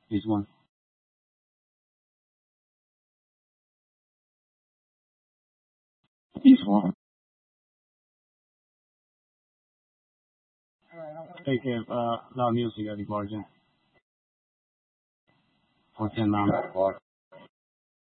This one. This one. Take loud music at the margin for 10 rounds.